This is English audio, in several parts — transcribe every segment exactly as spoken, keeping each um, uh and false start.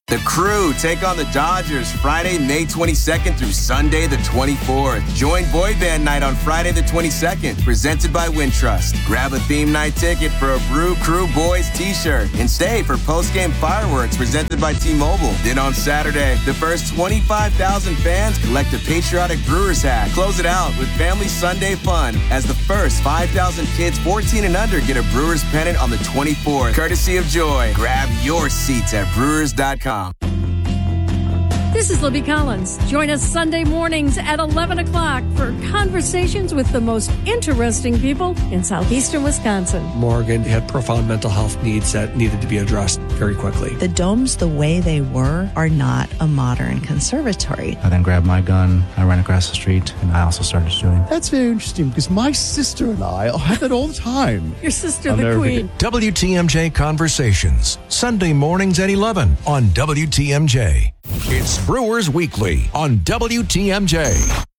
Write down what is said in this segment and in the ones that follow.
The Crew take on the Dodgers Friday, May twenty-second through Sunday, the twenty-fourth. Join Boy Band Night on Friday the twenty-second, presented by Wintrust. Grab a theme night ticket for a Brew Crew Boys t-shirt and stay for post-game fireworks presented by T-Mobile. Then on Saturday, the first twenty-five thousand fans collect a patriotic Brewers hat. Close it out with Family Sunday fun as the first five thousand kids fourteen and under get a Brewers pennant on the twenty-fourth, courtesy of Joy. Grab your seats at brewers dot com. This is Libby Collins. Join us Sunday mornings at eleven o'clock for conversations with the most interesting people in southeastern Wisconsin. Morgan had profound mental health needs that needed to be addressed very quickly. The domes, the way they were, are not a modern conservatory. I then grabbed my gun, I ran across the street, and I also started shooting. That's very interesting because my sister and I have that all the time. Your sister, the queen. W T M J Conversations, Sunday mornings at eleven on W T M J. It's Brewers Weekly on W T M J.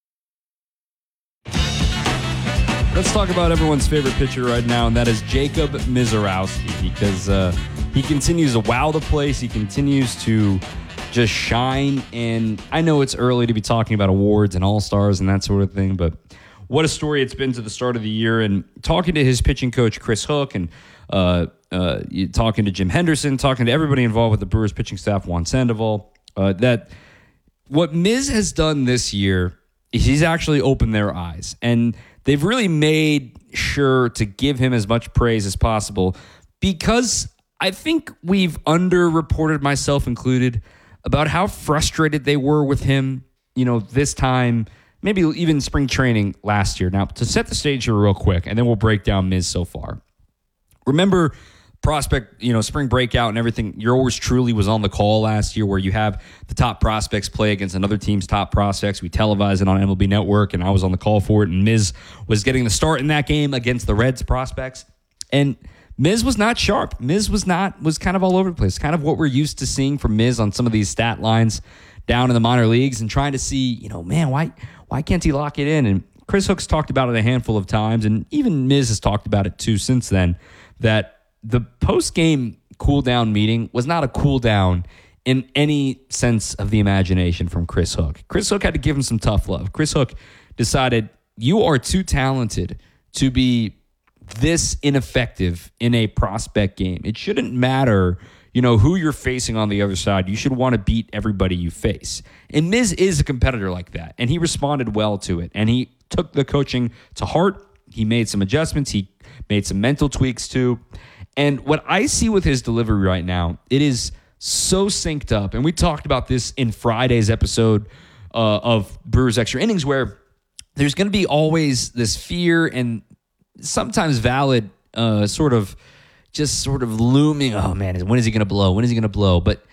Let's talk about everyone's favorite pitcher right now, and that is Jacob Misiorowski, because uh, he continues to wow the place. He continues to just shine, and I know it's early to be talking about awards and all-stars and that sort of thing, but what a story it's been to the start of the year. And talking to his pitching coach, Chris Hook, and uh, uh, talking to Jim Henderson, talking to everybody involved with the Brewers pitching staff, Juan Sandoval, Uh, that what Miz has done this year is he's actually opened their eyes, and they've really made sure to give him as much praise as possible, because I think we've underreported, myself included, about how frustrated they were with him, you know, this time, maybe even spring training last year. Now, to set the stage here real quick, and then we'll break down Miz so far. Remember, prospect, you know, spring breakout and everything, yours truly was on the call last year, where you have the top prospects play against another team's top prospects. We televised it on M L B Network, and I was on the call for it, and Miz was getting the start in that game against the Reds prospects. And Miz was not sharp. Miz was not, was kind of all over the place, kind of what we're used to seeing from Miz on some of these stat lines down in the minor leagues, and trying to see, you know, man, why, why can't he lock it in? And Chris Hook's talked about it a handful of times, and even Miz has talked about it too since then, that the post-game cool-down meeting was not a cool-down in any sense of the imagination from Chris Hook. Chris Hook had to give him some tough love. Chris Hook decided, you are too talented to be this ineffective in a prospect game. It shouldn't matter, you know, who you're facing on the other side. You should want to beat everybody you face. And Miz is a competitor like that, and he responded well to it, and he took the coaching to heart. He made some adjustments. He made some mental tweaks too. And what I see with his delivery right now, it is so synced up. And we talked about this in Friday's episode uh, of Brewers Extra Innings, where there's going to be always this fear and sometimes valid uh, sort of just sort of looming, oh man, when is he going to blow? When is he going to blow? But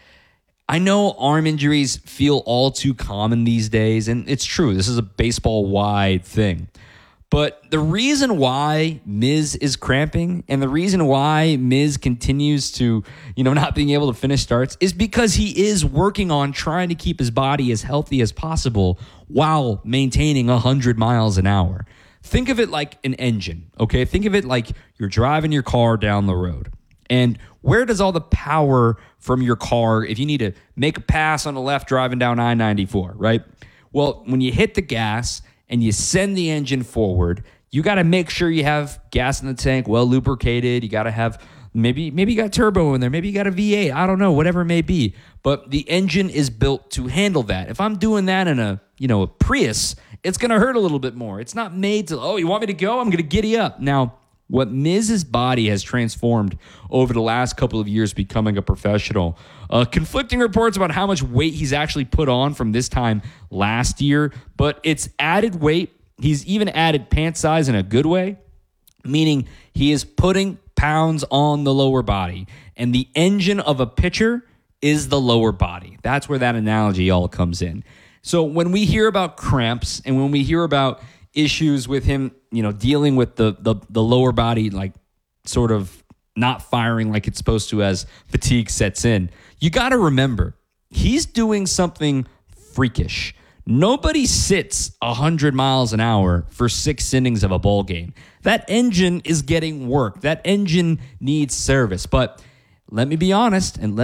I know arm injuries feel all too common these days, and it's true. This is a baseball-wide thing. But the reason why Miz is cramping, and the reason why Miz continues to, you know, not being able to finish starts, is because he is working on trying to keep his body as healthy as possible while maintaining one hundred miles an hour. Think of it like an engine, okay? Think of it like you're driving your car down the road. And where does all the power from your car, if you need to make a pass on the left driving down I ninety-four, right? Well, when you hit the gas and you send the engine forward, you got to make sure you have gas in the tank, well lubricated. You got to have, maybe maybe you got turbo in there. Maybe you got a V eight. I don't know, whatever it may be. But the engine is built to handle that. If I'm doing that in a, you know, a Prius, it's going to hurt a little bit more. It's not made to, oh, you want me to go? I'm going to giddy up. Now, what Miz's body has transformed over the last couple of years becoming a professional. Uh, conflicting reports about how much weight he's actually put on from this time last year, but it's added weight. He's even added pant size in a good way, meaning he is putting pounds on the lower body. And the engine of a pitcher is the lower body. That's where that analogy all comes in. So when we hear about cramps and when we hear about issues with him, you know, dealing with the, the the lower body, like sort of not firing like it's supposed to as fatigue sets in, you got to remember, he's doing something freakish. Nobody sits one hundred miles an hour for six innings of a ball game. That engine is getting work. That engine needs service. But let me be honest, and let me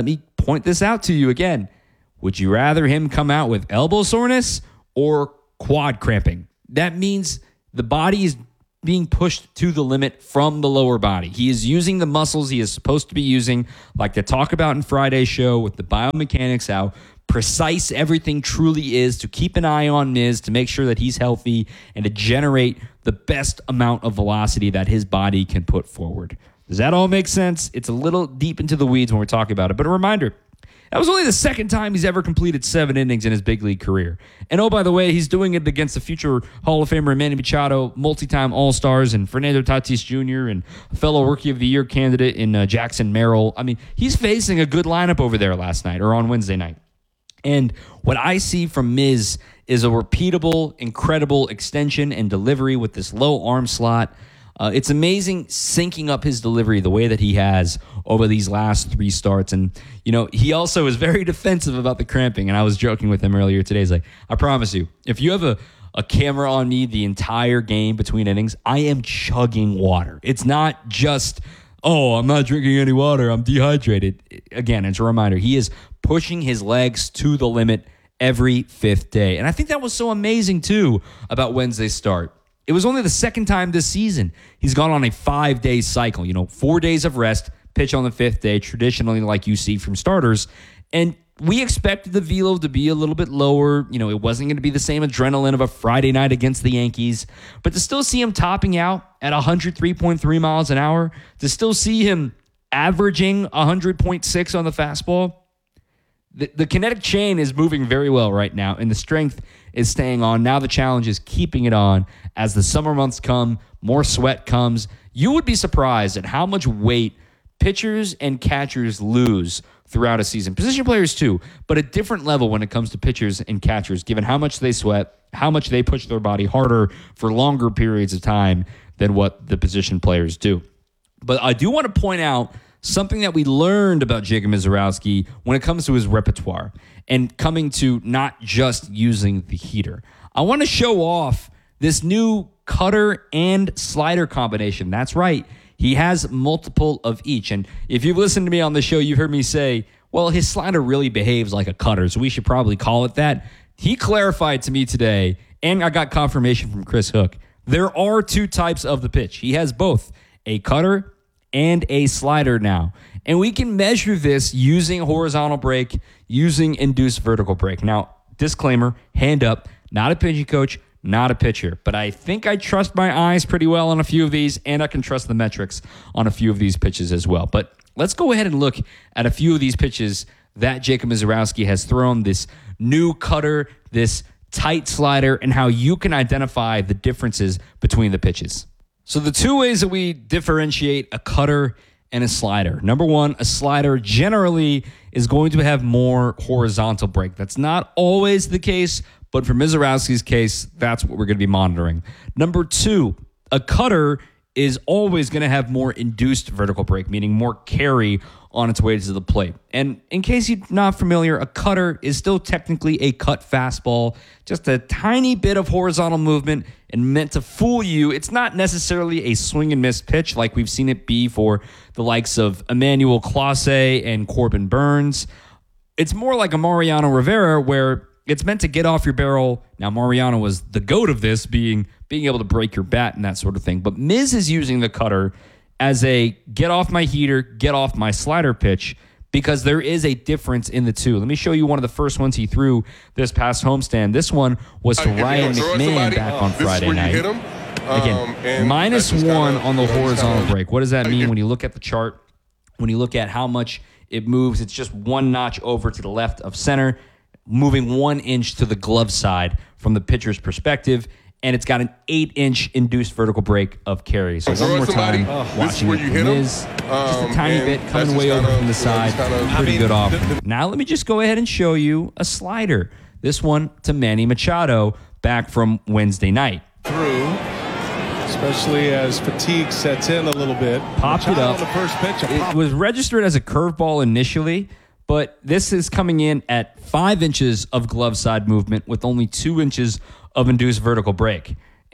point this out to you again. Would you rather him come out with elbow soreness or quad cramping? That means the body is being pushed to the limit from the lower body. He is using the muscles he is supposed to be using, like they talk about in Friday's show with the biomechanics, how precise everything truly is, to keep an eye on Miz, to make sure that he's healthy, and to generate the best amount of velocity that his body can put forward. Does that all make sense? It's a little deep into the weeds when we're talking about it, but a reminder, that was only the second time he's ever completed seven innings in his big league career. And oh, by the way, he's doing it against the future Hall of Famer Manny Machado, multi-time All-Stars, and Fernando Tatis Junior, and a fellow Rookie of the Year candidate in uh, Jackson Merrill. I mean, he's facing a good lineup over there last night, or on Wednesday night. And what I see from Miz is a repeatable, incredible extension and delivery with this low arm slot. Uh, it's amazing syncing up his delivery the way that he has over these last three starts. And, you know, he also is very defensive about the cramping. And I was joking with him earlier today. He's like, I promise you, if you have a, a camera on me the entire game between innings, I am chugging water. It's not just, oh, I'm not drinking any water, I'm dehydrated. Again, it's a reminder, he is pushing his legs to the limit every fifth day. And I think that was so amazing, too, about Wednesday's start. It was only the second time this season he's gone on a five-day cycle. You know, four days of rest, pitch on the fifth day, traditionally like you see from starters. And we expected the velo to be a little bit lower. You know, it wasn't going to be the same adrenaline of a Friday night against the Yankees. But to still see him topping out at one oh three point three miles an hour, to still see him averaging one hundred point six on the fastball, the, the kinetic chain is moving very well right now, and the strength is staying on. Now the challenge is keeping it on as the summer months come, more sweat comes. You would be surprised at how much weight pitchers and catchers lose throughout a season. Position players too, but a different level when it comes to pitchers and catchers, given how much they sweat, how much they push their body harder for longer periods of time than what the position players do. But I do want to point out something that we learned about Jacob Misiorowski when it comes to his repertoire and coming to not just using the heater. I want to show off this new cutter and slider combination. That's right. He has multiple of each. And if you've listened to me on the show, you've heard me say, well, his slider really behaves like a cutter, so we should probably call it that. He clarified to me today, and I got confirmation from Chris Hook, there are two types of the pitch. He has both a cutter and a slider now. And we can measure this using horizontal break, using induced vertical break. Now, disclaimer, hand up, not a pitching coach, not a pitcher. But I think I trust my eyes pretty well on a few of these, and I can trust the metrics on a few of these pitches as well. But let's go ahead and look at a few of these pitches that Jacob Misiorowski has thrown, this new cutter, this tight slider, and how you can identify the differences between the pitches. So the two ways that we differentiate a cutter and a slider. Number one, a slider generally is going to have more horizontal break. That's not always the case, but for Misiorowski's case, that's what we're going to be monitoring. Number two, a cutter is always going to have more induced vertical break, meaning more carry on its way to the plate. And in case you're not familiar, a cutter is still technically a cut fastball, just a tiny bit of horizontal movement and meant to fool you. It's not necessarily a swing and miss pitch like we've seen it be for the likes of Emmanuel Clase and Corbin Burns. It's more like a Mariano Rivera where it's meant to get off your barrel. Now, Mariano was the goat of this, being being able to break your bat and that sort of thing. But Miz is using the cutter as a get off my heater, get off my slider pitch, because there is a difference in the two. Let me show you one of the first ones he threw this past homestand. This one was to Ryan McMahon back on Friday night. Again, minus one on the horizontal break. What does that mean when you look at the chart? When you look at how much it moves, it's just one notch over to the left of center, moving one inch to the glove side from the pitcher's perspective, and it's got an eight-inch induced vertical break of carry. So one more time, oh, watching it from Miz, just a tiny bit coming way over from the side, pretty good off. Now let me just go ahead and show you a slider. This one to Manny Machado back from Wednesday night. Through, especially as fatigue sets in a little bit. Popped it up. On the first pitch, it was registered as a curveball initially, but this is coming in at five inches of glove side movement with only two inches of induced vertical break. And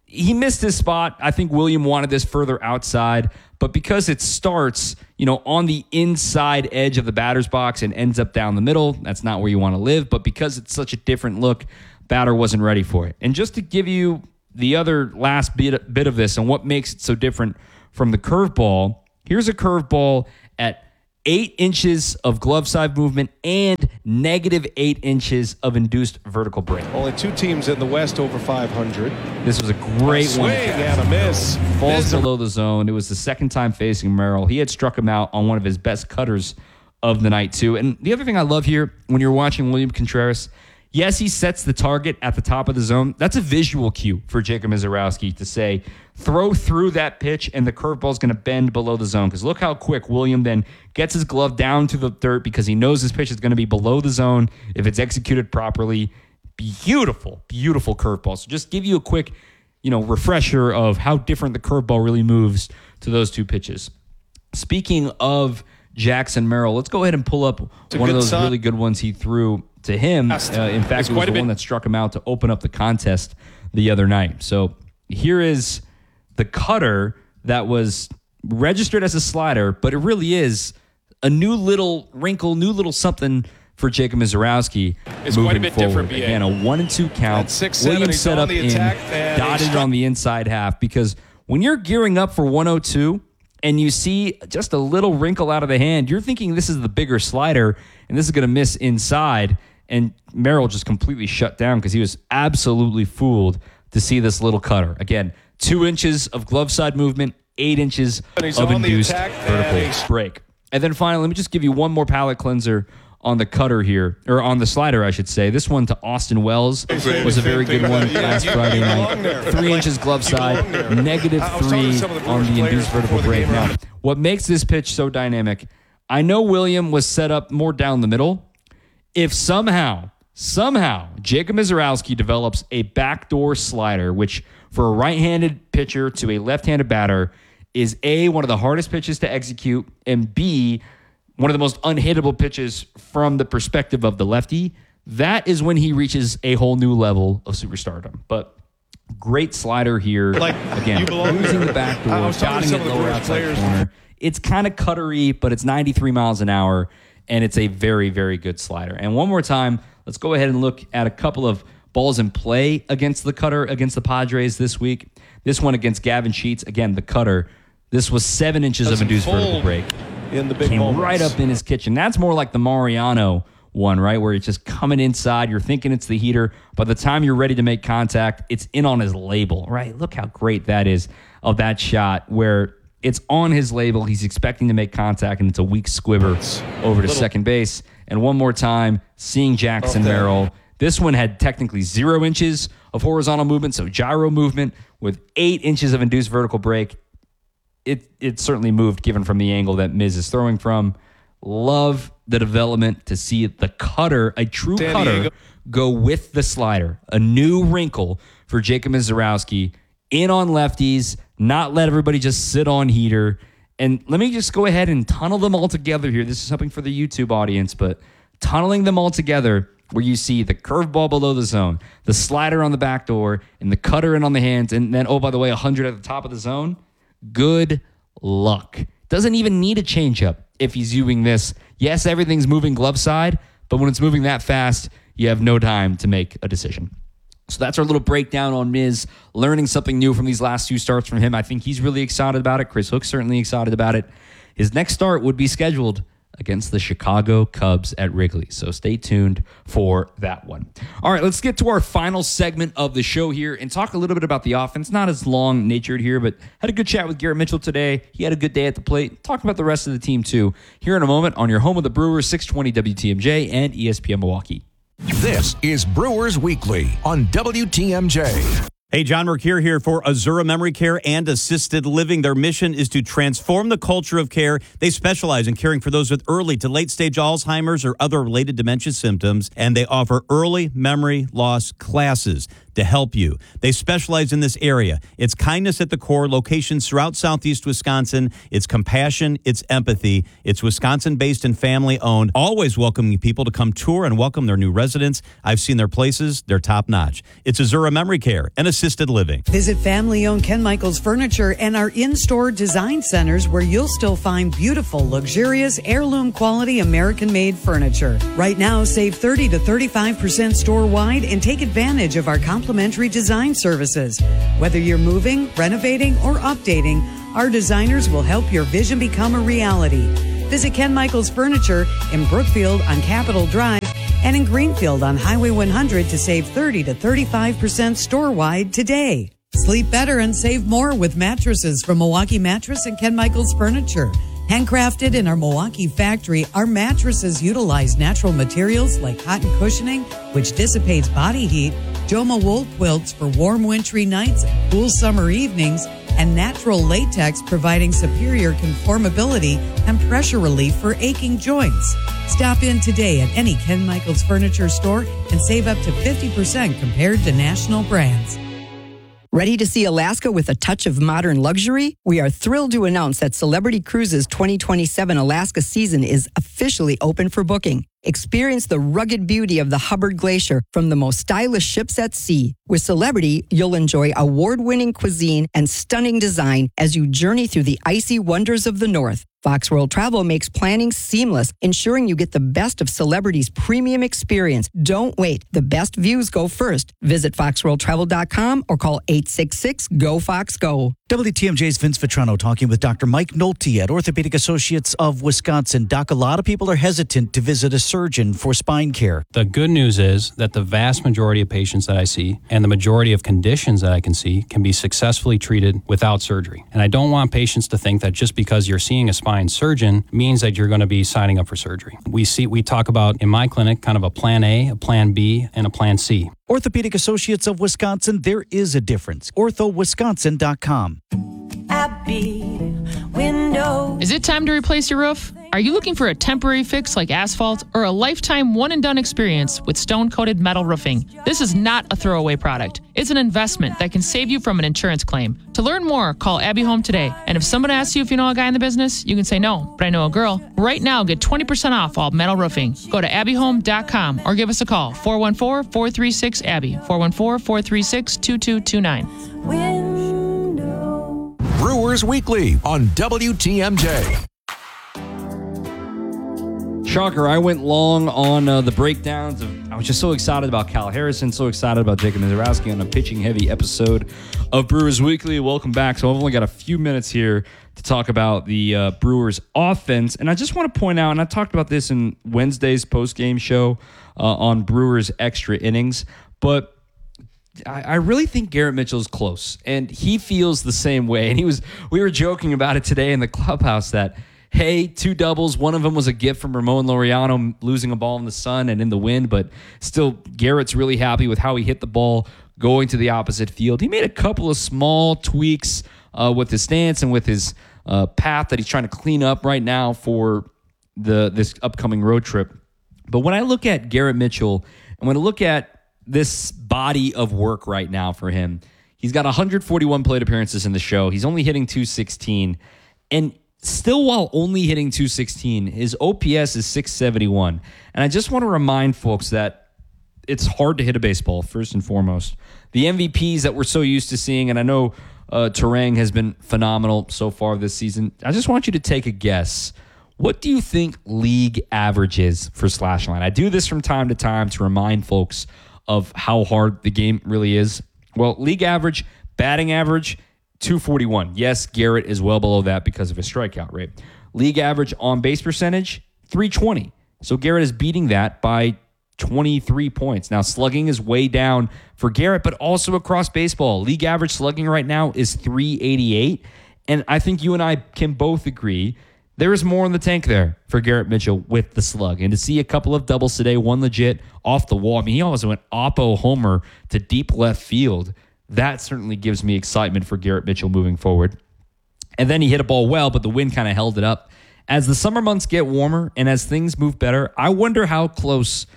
he missed his spot. I think William wanted this further outside, but because it starts, you know, on the inside edge of the batter's box and ends up down the middle, that's not where you want to live. But because it's such a different look, batter wasn't ready for it. And just to give you the other last bit, bit of this and what makes it so different from the curveball, here's a curveball at eight inches of glove side movement and negative eight inches of induced vertical break. Only two teams in the West over five hundred. This was a great a swing one. and a miss. Falls Miss. below the zone. It was the second time facing Merrill. He had struck him out on one of his best cutters of the night, too. And the other thing I love here, when you're watching William Contreras, yes, he sets the target at the top of the zone. That's a visual cue for Jacob Misiorowski to say, throw through that pitch and the curveball is going to bend below the zone. Because look how quick William then gets his glove down to the dirt because he knows his pitch is going to be below the zone if it's executed properly. Beautiful, beautiful curveball. So just give you a quick, you know, refresher of how different the curveball really moves to those two pitches. Speaking of Jackson Merrill, let's go ahead and pull up one of those son. really good ones he threw to him. Uh, in fact, it was the one that struck him out to open up the contest the other night. So here is the cutter that was registered as a slider, but it really is a new little wrinkle, new little something for Jacob Misiorowski. It's moving quite a bit forward. different. B A. Again, a one and two count. six, Williams seven, set up the in, attack, dotted on the inside half, because when you're gearing up for one oh two and you see just a little wrinkle out of the hand, you're thinking this is the bigger slider and this is going to miss inside. And Merrill just completely shut down because he was absolutely fooled to see this little cutter. Again, two inches of glove side movement, eight inches of induced vertical break. And then finally, let me just give you one more palate cleanser on the cutter here, or on the slider, I should say. This one to Austin Wells was a very good one last Friday night. Three inches glove side, negative three on the induced vertical break. Now, what makes this pitch so dynamic, I know William was set up more down the middle. If somehow, somehow, Jacob Misiorowski develops a backdoor slider, which for a right-handed pitcher to a left-handed batter is A, one of the hardest pitches to execute, and B, one of the most unhittable pitches from the perspective of the lefty, that is when he reaches a whole new level of superstardom. But great slider here. Like, again, losing the back door, dotting it lower outside corner. It's kind of cuttery, but it's ninety-three miles an hour, and it's a very, very good slider. And one more time, let's go ahead and look at a couple of balls in play against the cutter against the Padres this week. This one against Gavin Sheets, again, the cutter. This was seven inches Doesn't of induced vertical break. In the big Came moments. right up in his kitchen. That's more like the Mariano one, right? Where it's just coming inside. You're thinking it's the heater. By the time you're ready to make contact, it's in on his label, right? Look how great that is of that shot where it's on his label. He's expecting to make contact, and it's a weak squibber over to Little. second base. And one more time, seeing Jackson Merrill. This one had technically zero inches of horizontal movement, so gyro movement with eight inches of induced vertical break. It it certainly moved given from the angle that Miz is throwing from. Love the development to see the cutter, a true San cutter, Diego. go with the slider. A new wrinkle for Jacob Misiorowski. In on lefties, not let everybody just sit on heater. And let me just go ahead and tunnel them all together here. This is something for the YouTube audience, but tunneling them all together where you see the curveball below the zone, the slider on the back door, and the cutter in on the hands, and then, oh, by the way, one hundred at the top of the zone. Good luck. Doesn't even need a changeup if he's using this. Yes, everything's moving glove side, but when it's moving that fast, you have no time to make a decision. So that's our little breakdown on Miz, learning something new from these last two starts from him. I think he's really excited about it. Chris Hook's certainly excited about it. His next start would be scheduled against the Chicago Cubs at Wrigley. So stay tuned for that one. All right, let's get to our final segment of the show here and talk a little bit about the offense. Not as long-natured here, but had a good chat with Garrett Mitchell today. He had a good day at the plate. Talk about the rest of the team, too, here in a moment on your home of the Brewers, six twenty W T M J and E S P N Milwaukee. This is Brewers Weekly on W T M J. Hey, John Mercure here for Azura Memory Care and Assisted Living. Their mission is to transform the culture of care. They specialize in caring for those with early to late-stage Alzheimer's or other related dementia symptoms, and they offer early memory loss classes. to help you. They specialize in this area. It's kindness at the core, locations throughout southeast Wisconsin. It's compassion, it's empathy. It's Wisconsin-based and family-owned, always welcoming people to come tour and welcome their new residents. I've seen their places. They're top-notch. It's Azura Memory Care and Assisted Living. Visit family-owned Ken Michaels Furniture and our in-store design centers where you'll still find beautiful, luxurious, heirloom-quality American-made furniture. Right now, save thirty to thirty-five percent store-wide and take advantage of our complimentary design services. Whether you're moving, renovating, or updating, our designers will help your vision become a reality. Visit Ken Michaels Furniture in Brookfield on Capitol Drive and in Greenfield on Highway one hundred to save thirty to thirty-five percent store-wide today. Sleep better and save more with mattresses from Milwaukee Mattress and Ken Michaels Furniture. Handcrafted in our Milwaukee factory, our mattresses utilize natural materials like cotton cushioning, which dissipates body heat, Joma wool quilts for warm wintry nights and cool summer evenings, and natural latex providing superior conformability and pressure relief for aching joints. Stop in today at any Ken Michaels Furniture store and save up to fifty percent compared to national brands. Ready to see Alaska with a touch of modern luxury? We are thrilled to announce that Celebrity Cruises twenty twenty-seven Alaska season is officially open for booking. Experience the rugged beauty of the Hubbard Glacier from the most stylish ships at sea. With Celebrity, you'll enjoy award-winning cuisine and stunning design as you journey through the icy wonders of the North. Fox World Travel makes planning seamless, ensuring you get the best of Celebrity's premium experience. Don't wait. The best views go first. Visit fox world travel dot com or call eight six six, G O, Fox, Go. W T M J's Vince Vitrano talking with Doctor Mike Nolte at Orthopedic Associates of Wisconsin. Doc, a lot of people are hesitant to visit a surgeon for spine care. The good news is that the vast majority of patients that I see and the majority of conditions that I can see can be successfully treated without surgery. And I don't want patients to think that just because you're seeing a spine surgeon means that you're going to be signing up for surgery. We see, we talk about in my clinic kind of a plan A, a plan B, and a plan C. Orthopedic Associates of Wisconsin, there is a difference. ortho wisconsin dot com. Abby Windows. Is it time to replace your roof? Are you looking for a temporary fix like asphalt or a lifetime one-and-done experience with stone-coated metal roofing? This is not a throwaway product. It's an investment that can save you from an insurance claim. To learn more, call Abby Home today. And if someone asks you if you know a guy in the business, you can say no, but I know a girl. Right now, get twenty percent off all metal roofing. Go to abby home dot com or give us a call, four one four, four three six, A B B Y, four one four, four three six, two two two nine. Brewers Weekly on W T M J. Shocker, I went long on uh, the breakdowns of, I was just so excited about Cal Harrison, so excited about Jacob Misiorowski on a pitching-heavy episode of Brewers Weekly. Welcome back. So I've only got a few minutes here to talk about the uh, Brewers offense. And I just want to point out, and I talked about this in Wednesday's post-game show uh, on Brewers Extra Innings, but I, I really think Garrett Mitchell's close, and he feels the same way. And he was, we were joking about it today in the clubhouse that, hey, two doubles. One of them was a gift from Ramon Laureano losing a ball in the sun and in the wind, but still Garrett's really happy with how he hit the ball going to the opposite field. He made a couple of small tweaks uh, with his stance and with his uh, path that he's trying to clean up right now for the this upcoming road trip. But when I look at Garrett Mitchell, and when I look at this body of work right now for him, he's got one hundred forty-one plate appearances in the show. He's only hitting two sixteen, and still, while only hitting two sixteen, his O P S is six seventy-one. And I just want to remind folks that it's hard to hit a baseball, first and foremost. The M V Ps that we're so used to seeing, and I know uh, Turang has been phenomenal so far this season. I just want you to take a guess. What do you think league average is for slash line? I do this from time to time to remind folks of how hard the game really is. Well, league average, batting average, two forty-one. Yes, Garrett is well below that because of his strikeout rate. League average on base percentage, three twenty. So Garrett is beating that by twenty-three points. Now, slugging is way down for Garrett, but also across baseball. League average slugging right now is three eighty-eight. And I think you and I can both agree there is more in the tank there for Garrett Mitchell with the slug. And to see a couple of doubles today, one legit off the wall. I mean, he almost went oppo homer to deep left field. That certainly gives me excitement for Garrett Mitchell moving forward. And then he hit a ball well, but the wind kind of held it up. As the summer months get warmer and as things move better, I wonder how close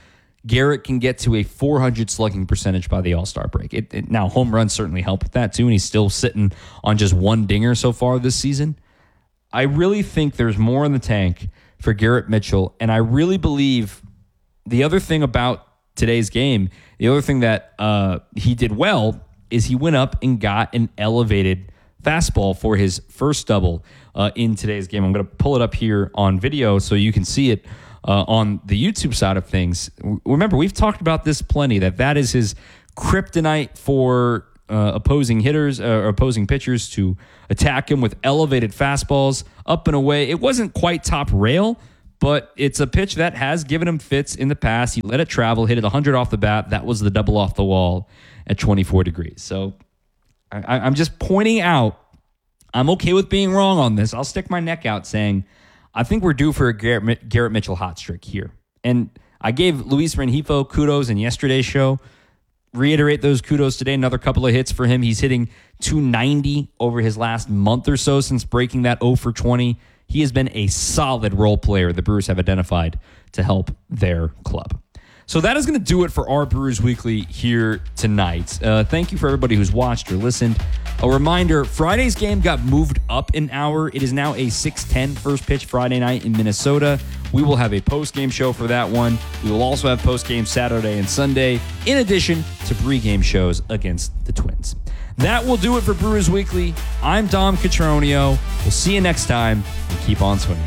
Garrett can get to a four hundred slugging percentage by the All-Star break. It, it, now, home runs certainly help with that, too, and he's still sitting on just one dinger so far this season. I really think there's more in the tank for Garrett Mitchell, and I really believe the other thing about today's game, the other thing that uh, he did well is he went up and got an elevated fastball for his first double uh, in today's game. I'm going to pull it up here on video so you can see it uh, on the YouTube side of things. Remember, we've talked about this plenty, that that is his kryptonite for uh, opposing hitters uh, or opposing pitchers to attack him with elevated fastballs up and away. It wasn't quite top rail, but it's a pitch that has given him fits in the past. He let it travel, hit it one hundred off the bat. That was the double off the wall at twenty-four degrees. So I, I'm just pointing out, I'm okay with being wrong on this. I'll stick my neck out saying, I think we're due for a Garrett, Garrett Mitchell hot streak here. And I gave Luis Rengifo kudos in yesterday's show. Reiterate those kudos today. Another couple of hits for him. He's hitting two ninety over his last month or so since breaking that oh for twenty. He has been a solid role player the Brewers have identified to help their club. So that is going to do it for our Brewers Weekly here tonight. Uh, thank you for everybody who's watched or listened. A reminder, Friday's game got moved up an hour. It is now a six ten first pitch Friday night in Minnesota. We will have a post-game show for that one. We will also have post-game Saturday and Sunday, in addition to pre-game shows against the Twins. That will do it for Brewers Weekly. I'm Dom Catronio. We'll see you next time, and keep on swinging.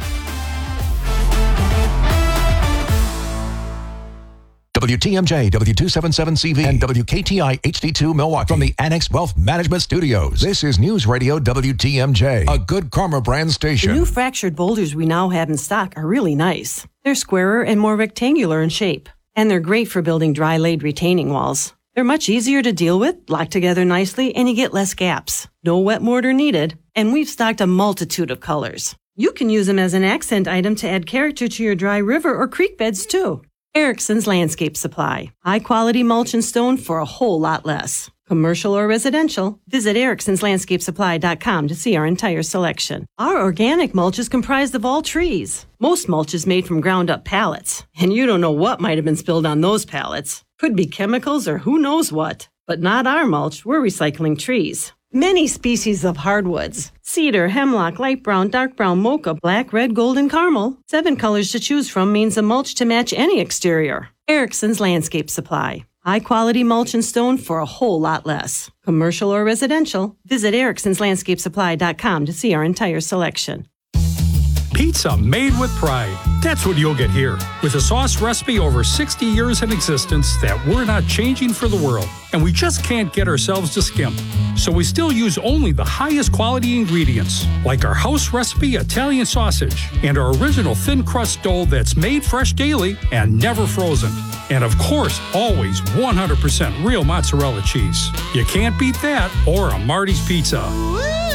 W T M J, W two seventy-seven C V, and W K T I H D two Milwaukee from the Annex Wealth Management Studios. This is News Radio W T M J, a Good Karma brand station. The new fractured boulders we now have in stock are really nice. They're squarer and more rectangular in shape, and they're great for building dry-laid retaining walls. They're much easier to deal with, lock together nicely, and you get less gaps. No wet mortar needed, and we've stocked a multitude of colors. You can use them as an accent item to add character to your dry river or creek beds, too. Erickson's Landscape Supply. High-quality mulch and stone for a whole lot less. Commercial or residential, visit ericksons landscape supply dot com to see our entire selection. Our organic mulch is comprised of all trees. Most mulch is made from ground-up pallets, and you don't know what might have been spilled on those pallets. Could be chemicals or who knows what. But not our mulch. We're recycling trees. Many species of hardwoods. Cedar, hemlock, light brown, dark brown, mocha, black, red, gold, and caramel. Seven colors to choose from means a mulch to match any exterior. Erickson's Landscape Supply. High-quality mulch and stone for a whole lot less. Commercial or residential, visit ericksons landscape supply dot com to see our entire selection. Pizza made with pride. That's what you'll get here. With a sauce recipe over sixty years in existence that we're not changing for the world. And we just can't get ourselves to skimp. So we still use only the highest quality ingredients, like our house recipe Italian sausage and our original thin crust dough that's made fresh daily and never frozen. And of course, always one hundred percent real mozzarella cheese. You can't beat that or a Marty's Pizza.